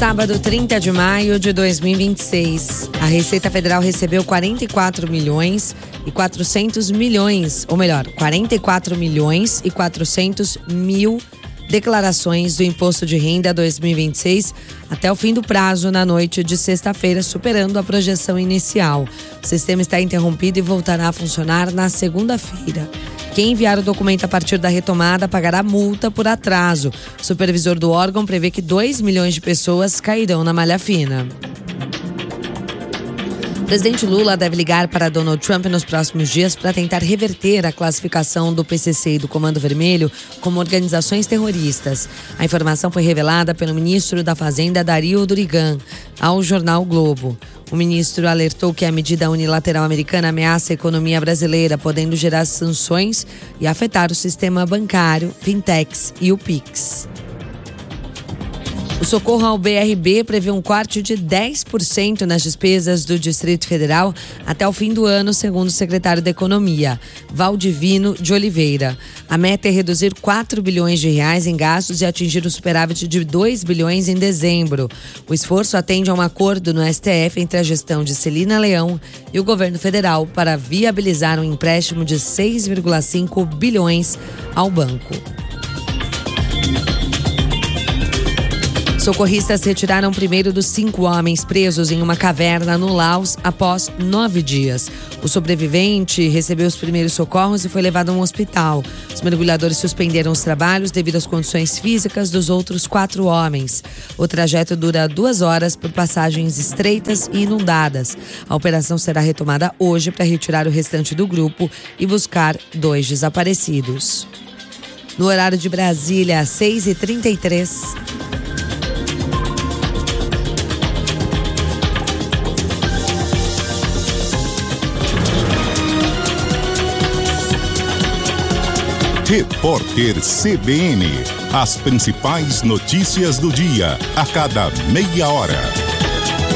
Sábado, 30 de maio de 2026. A Receita Federal recebeu 44 milhões e 400 mil declarações do Imposto de Renda 2026 até o fim do prazo na noite de sexta-feira, superando a projeção inicial. O sistema está interrompido e voltará a funcionar na segunda-feira. Quem enviar o documento a partir da retomada pagará multa por atraso. O supervisor do órgão prevê que 2 milhões de pessoas cairão na malha fina. O presidente Lula deve ligar para Donald Trump nos próximos dias para tentar reverter a classificação do PCC e do Comando Vermelho como organizações terroristas. A informação foi revelada pelo ministro da Fazenda, Dario Durigan, ao jornal Globo. O ministro alertou que a medida unilateral americana ameaça a economia brasileira, podendo gerar sanções e afetar o sistema bancário, fintechs e o Pix. O socorro ao BRB prevê um corte de 10% nas despesas do Distrito Federal até o fim do ano, segundo o secretário da Economia, Valdivino de Oliveira. A meta é reduzir 4 bilhões de reais em gastos e atingir o superávit de 2 bilhões em dezembro. O esforço atende a um acordo no STF entre a gestão de Celina Leão e o governo federal para viabilizar um empréstimo de 6,5 bilhões ao banco. Socorristas retiraram o primeiro dos 5 homens presos em uma caverna no Laos após 9 dias. O sobrevivente recebeu os primeiros socorros e foi levado a um hospital. Os mergulhadores suspenderam os trabalhos devido às condições físicas dos outros 4 homens. O trajeto dura 2 horas por passagens estreitas e inundadas. A operação será retomada hoje para retirar o restante do grupo e buscar 2 desaparecidos. No horário de Brasília, às 6h33. Repórter CBN. As principais notícias do dia, a cada meia hora.